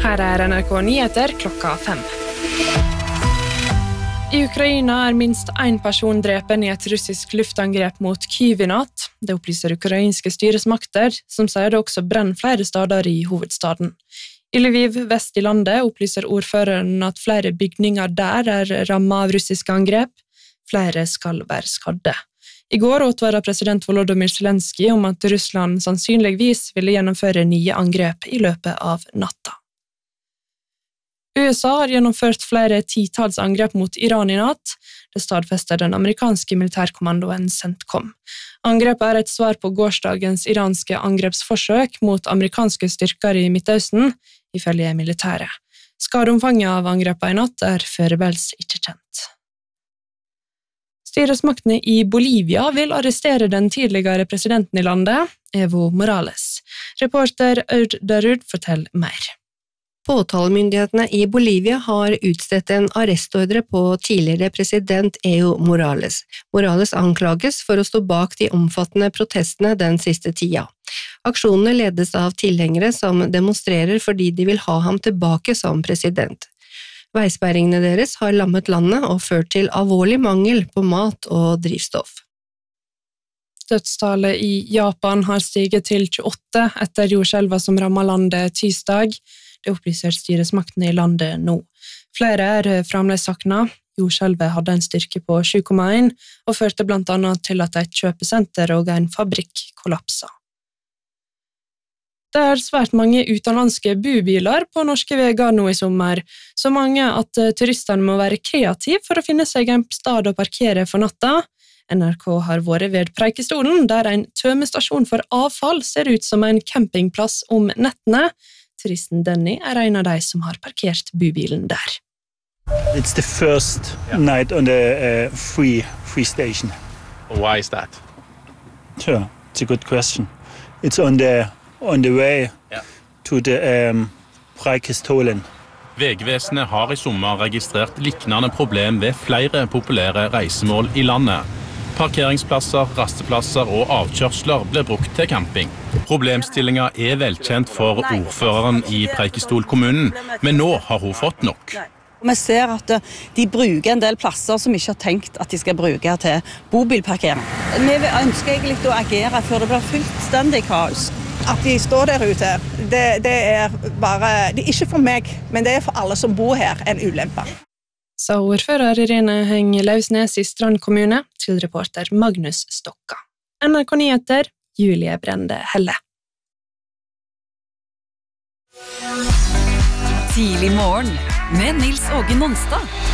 Her NRK Nyheter klokka 5. I Ukraina minst en person drepen I et russisk luftangrep mot Kyiv I natt. Det opplyser ukrainske styresmakter, som sier det også brenner flere steder I hovedstaden. I Lviv, vest I landet, opplyser ordføreren at flere bygninger der rammet av russiske angrep. Flere skal være skadde. I går advaret president Volodymyr Zelenskyj om at Russland sannsynligvis ville gjennomføre nye angrep I løpet av natta. USA har gjennomført flere titalls angrep mot Iran I natt. Det stadfester den amerikanske militærkommandoen CENTCOM. Angrepet et svar på gårsdagens iranske angrepsforsøk mot amerikanske styrker I Midtøsten, ifølge militæret. Skadeomfanget av angrepet I natt foreløpig ikke kjent. Styresmaktene I Bolivia vil arrestere den tidligere presidenten I landet, Evo Morales. Reporter Aud Darud forteller mer. Påtalemyndighetene I Bolivia har utstedt en arrestordre på tidligere president Evo Morales. Morales anklages for å stå bak de omfattende protestene den siste tida. Aksjonene ledes av tilhengere som demonstrerer fordi de vil ha ham tilbake som president. Veisperringene deres har lammet landet og ført til alvorlig mangel på mat og drivstoff. Dødstallet I Japan har stiget til 28 etter jordskjelvet som rammet landet tirsdag. Det opplyser styresmaktene I landet nå. Flere fremdeles savnet. Jordskjelvet hadde en styrke på 7,1 og førte blant annet til at et kjøpesenter og en fabrikk kollapset. Det svært mange utenlandske bubiler på norske veier nå I sommer, så mange at turistene må være kreative for å finne seg en sted å parkere for natta. NRK har vært ved Preikestolen, der en tømmestasjon for avfall ser ut som en campingplass om nettene. Turisten Denny en av de som har parkert bubilen der. It's the first night on the free station. Why is that? Sure, it's a good question. It's on the way to the Preikestolen. Vegvesenet har I sommer registrert liknende problem ved flere populære reisemål I landet. Parkeringsplasser, rasteplasser og avkjørsler ble brukt til camping. Problemstillinga velkjent for ordføreren I Preikestol kommunen, men nå har hun fått nok. Vi ser at de bruker en del plasser som ikke har tenkt at de skal bruke til bobilparkering. Vi ønsker egentlig å agere før det blir fullstendig kaos. At de står der ute, det bare, det ikke for meg, men det for alle som bor her en ulempe. Sa ordfører Irene Heng Lausnes I Strand kommune til reporter Magnus Stokka. NRK Nyheter, Julie Brende Helle. Tidlig morgen med Nils Åge Nonstad.